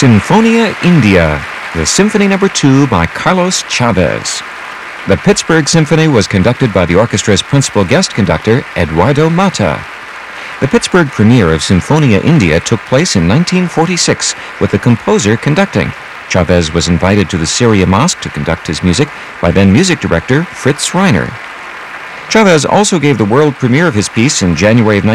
Sinfonia India, the Symphony No. 2 by Carlos Chavez. The Pittsburgh Symphony was conducted by the orchestra's principal guest conductor, Eduardo Mata. The Pittsburgh premiere of Sinfonia India took place in 1946 with the composer conducting. Chavez was invited to the Syria Mosque to conduct his music by then music director Fritz Reiner. Chavez also gave the world premiere of his piece in January of